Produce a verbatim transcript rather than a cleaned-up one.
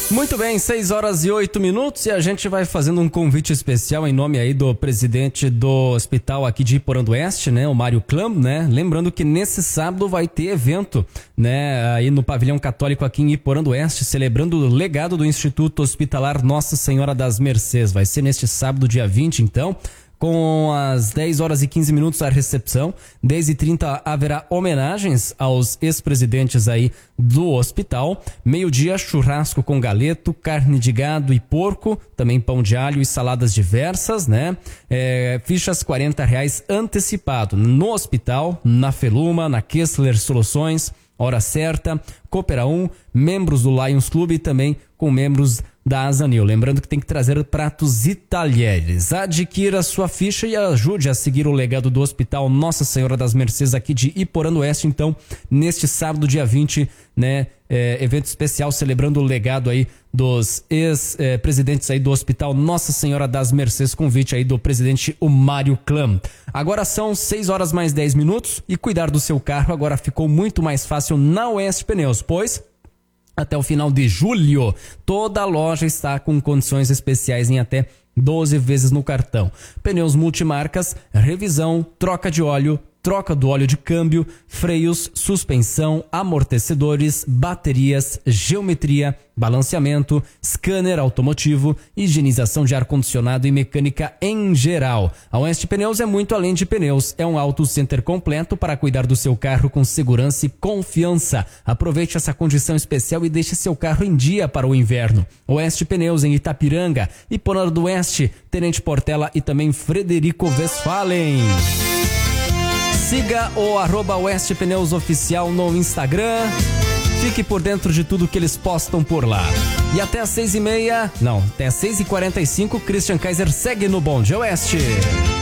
Muito bem, seis horas e oito minutos e a gente vai fazendo um convite especial em nome aí do presidente do hospital aqui de Iporã do Oeste, né, o Mário Clam, né, lembrando que nesse sábado vai ter evento, né, aí no pavilhão católico aqui em Iporã do Oeste, celebrando o legado do Instituto Hospitalar Nossa Senhora das Mercês. Vai ser neste sábado, dia vinte, então, com as dez horas e quinze minutos a recepção, dez e trinta haverá homenagens aos ex-presidentes aí do hospital, meio-dia churrasco com galeto, carne de gado e porco, também pão de alho e saladas diversas, né? É, fichas quarenta reais antecipado no hospital, na Feluma, na Kessler Soluções, Hora Certa, Coopera um, membros do Lions Club e também com membros da Azanil. Lembrando que tem que trazer pratos e talheres. Adquira sua ficha e ajude a seguir o legado do Hospital Nossa Senhora das Mercês aqui de Iporã do Oeste. Então, neste sábado, dia vinte, né, é, evento especial celebrando o legado aí dos ex-presidentes aí do Hospital Nossa Senhora das Mercês. Convite aí do presidente o Mário Clam. Agora são seis horas mais dez minutos e cuidar do seu carro agora ficou muito mais fácil na Oeste Pneus, pois até o final de julho, toda a loja está com condições especiais em até doze vezes no cartão. Pneus multimarcas, revisão, troca de óleo, troca do óleo de câmbio, freios, suspensão, amortecedores, baterias, geometria, balanceamento, scanner automotivo, higienização de ar-condicionado e mecânica em geral. A Oeste Pneus é muito além de pneus, é um auto center completo para cuidar do seu carro com segurança e confiança. Aproveite essa condição especial e deixe seu carro em dia para o inverno. Oeste Pneus em Itapiranga, Iporã do Oeste, Tenente Portela e também Frederico Westphalen. Siga o arroba Oeste Pneus Oficial no Instagram. Fique por dentro de tudo que eles postam por lá. E até às seis e meia, não, até às seis e quarenta e cinco, Christian Kaiser segue no Bom Dia Oeste.